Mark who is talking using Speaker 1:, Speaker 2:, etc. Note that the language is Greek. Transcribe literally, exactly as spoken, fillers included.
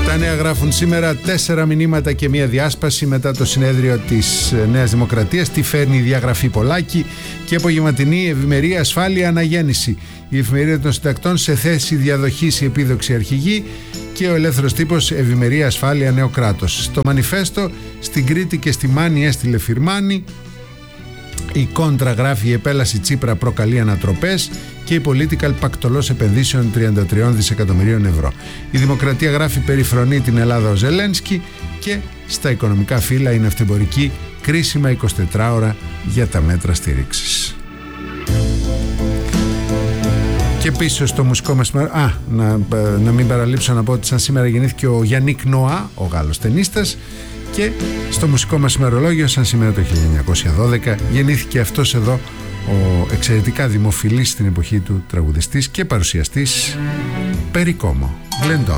Speaker 1: Τα νέα γράφουν σήμερα τέσσερα μηνύματα και μία διάσπαση μετά το συνέδριο της Νέας Δημοκρατίας. Τι φέρνει η διαγραφή Πολάκη και απογευματινή ευημερία, ασφάλεια, αναγέννηση. Η εφημερίδα των συντακτών σε θέση διαδοχής η επίδοξη αρχηγή και ο ελεύθερος τύπος ευημερία, ασφάλεια, νέο κράτος. Στο μανιφέστο στην Κρήτη και στη Μάνη έστειλε Φιρμάνη. Η Κόντρα γράφει: η επέλαση Τσίπρα προκαλεί ανατροπές και η Political πακτολός επενδύσεων τριάντα τρία δισεκατομμυρίων ευρώ. Η Δημοκρατία γράφει: περιφρονεί την Ελλάδα ο Ζελένσκι. Και στα οικονομικά φύλλα η ναυτεμπορική κρίσιμα εικοσιτέσσερις ώρα για τα μέτρα στήριξης. Και πίσω στο μουσικό μας μέρο, α, να, να μην παραλείψω να πω ότι σαν σήμερα γεννήθηκε ο Γιάννικ Νόα, ο Γάλλος τενίστας. Και στο μουσικό μας ημερολόγιο, σαν σήμερα το χίλια εννιακόσια δώδεκα, γεννήθηκε αυτός εδώ ο εξαιρετικά δημοφιλής στην εποχή του τραγουδιστής και παρουσιαστής Περί Κόμο, Γλεντό.